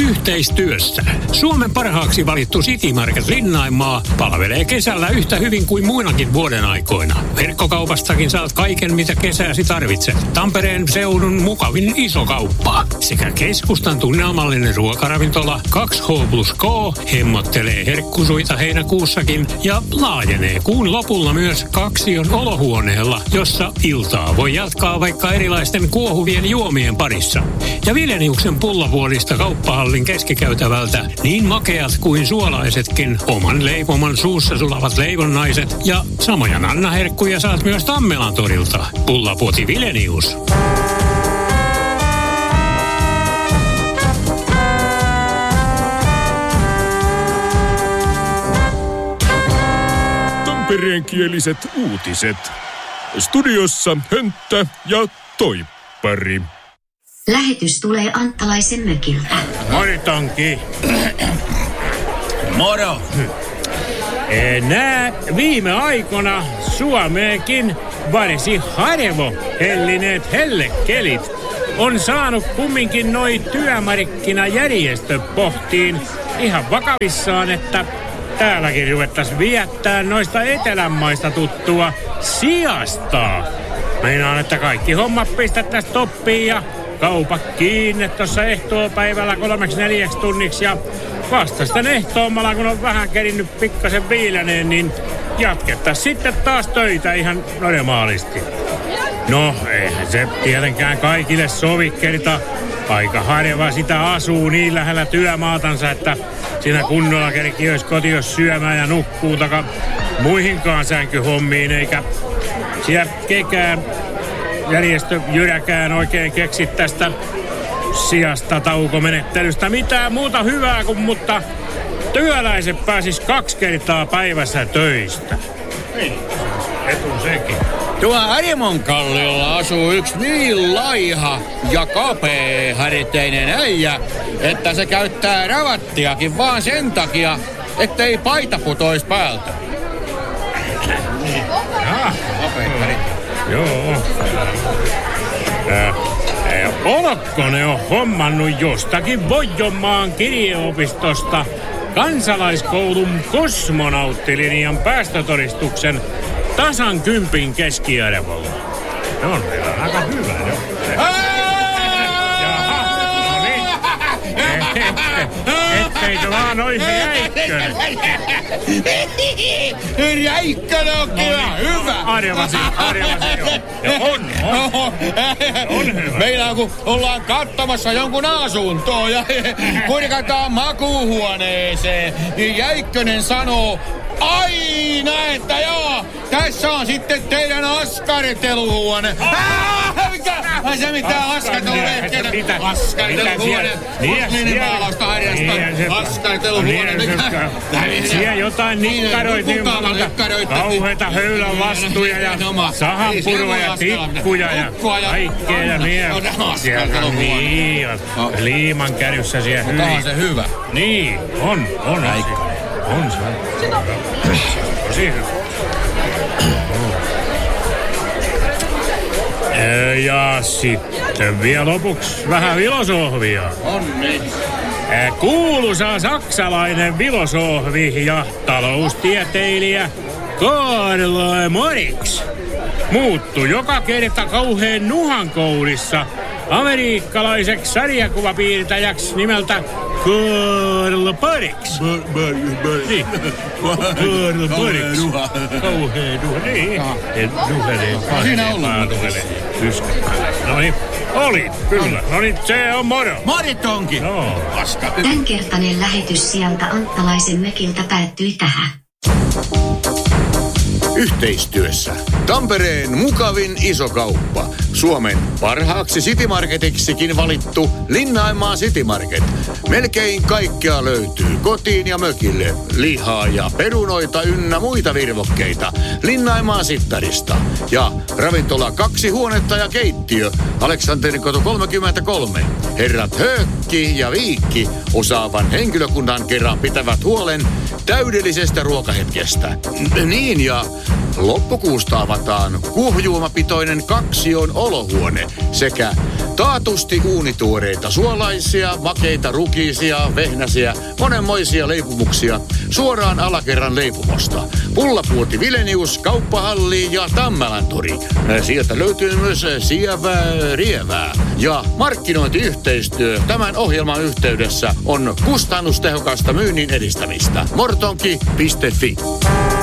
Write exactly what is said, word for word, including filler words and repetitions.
Yhteistyössä Suomen parhaaksi valittu City Market Linnanmaa palvelee kesällä yhtä hyvin kuin muinakin vuoden aikoina. Verkkokaupastakin saat kaiken, mitä kesäsi tarvitset. Tampereen seudun mukavin iso kauppa sekä keskustan tunnelmallinen ruokaravintola kaksi H plus K hemmottelee herkkusuita heinäkuussakin ja laajenee kuun lopulla myös Kaksion olohuoneella, jossa iltaa voi jatkaa vaikka erilaisten kuohuvien juomien parissa. Ja Vileniuksen pullavuorista kauppahallin keskikäytävältä niin makeat kuin suolaisetkin oman leipoman suussa sulavat leivonnaiset ja samoja nannaherkkuja saat myös Tammelan torilta. Pullapuoti Vilenius. Tampereenkieliset uutiset. Studiossa Hönttä ja Toippari. Lähetys tulee Anttalaisen mökiltä. Moro, Tonki. Moro. Nää viime aikoina Suomeenkin varsin harvo hellineet hellekelit on saanut kumminkin noi työmarkkinajärjestö pohtiin ihan vakavissaan, että täälläkin ruvettaisiin viettää noista etelänmaista tuttua siastaa. Meinaan, että kaikki hommat pistettäisiin toppiin ja kaupat kiinni tuossa ehtoopäivällä kolmeksi neljäksi tunniksi ja vasta sitten ehtoommalla, kun on vähän kerinnyt pikkasen viiläneen, niin jatkettaisiin sitten taas töitä ihan normaalisti. No, eihän se tietenkään kaikille sovi kerta. Aika harva sitä asuu niin lähellä työmaatansa, että siinä kunnolla kerki olisi kotios syömään ja nukkuu taka muihinkaan sänkyhommiin, eikä siellä kekään järjestö jyräkään oikein keksi tästä sijasta taukomenettelystä mitään muuta hyvää kuin, mutta työläiset pääsis kaksi kertaa päivässä töistä. Ei, etu sekin. Tuo Arimonkallliolla asuu yksi niin laiha ja kapeaharteinen äijä, että se käyttää ravattiakin vaan sen takia, ettei paita putois päältä. Ah, joo. Äh, äh, Olokkonen on hommannut jostakin Voijonmaan kirjeopistosta kansalaiskoulun kosmonauttilinjan päästötodistuksen tasan kympin keskiarvolla. Se on vielä aika hyvä, jo. Jaha, no niin. Etteikö vaan ois Räikkönen? Räikkönen on kyllä hyvä. Arjavasi, arjavasi, joo. Ja on, on. On hyvä. Meillä kun ollaan katsomassa jonkun asuntoa ja kurkataan makuuhuoneeseen, niin Jäikkönen sanoo aina, että joo, tässä on sitten teidän askarteluhuone. Ah, mikä? Ai se mitään askarteluhuone. Askarteluhuone. Muslimimaalausta harjasta. Askarteluhuone. Siellä jotain nikkaroit. Kauheita höylän lastuja ja sahanpurua ja tikkuja ja kaikkea ja niin. Sieltä niin. Liiman kärryssä siellä hyvin. Onkohan se hyvä? Niin, on, on. On se. Tosi hyvä. Ja sitten vielä lopuksi vähän filosofiaa. On niin. Kuuluisa saksalainen filosofi ja taloustieteilijä Karl Marx muuttui joka kerta kauheen nuhankourissa amerikkalaiseksi sarjakuvapiirtäjäksi nimeltä Karl Marx. Niin. Karl Marx. Kauheen nuha. Niin. Nuhelee. Siinä ollaan. No niin. Oli, kyllä. No niin, se on moro. Moritonki. No. Tämänkertainen lähetys sieltä Anttalaisen mökiltä päättyi tähän. Yhteistyössä Tampereen mukavin iso kauppa. Suomen parhaaksi City Marketiksikin valittu Linnanmaa City Market. Melkein kaikkea löytyy kotiin ja mökille. Lihaa ja perunoita ynnä muita virvokkeita Linnanmaa Sittarista. Ja ravintola kaksi huonetta ja keittiö Aleksanterikoto kolmekymmentäkolme. Herrat Höökki ja Viikki osaavan henkilökunnan kerran pitävät huolen täydellisestä ruokahetkestä. Niin ja loppukuusta avataan kuohujuomapitoinen Kaksion olohuone sekä Taatusti uunituoreita suolaisia, makeita rukiisia, vehnäsiä, monenmoisia leipomuksia suoraan alakerran leipomosta. Pullapuoti Vilenius, Kauppahalli ja Tammelantori. Sieltä löytyy myös sievää rievää. Ja markkinointiyhteistyö tämän ohjelman yhteydessä on kustannustehokasta myynnin edistämistä. mortonki piste fi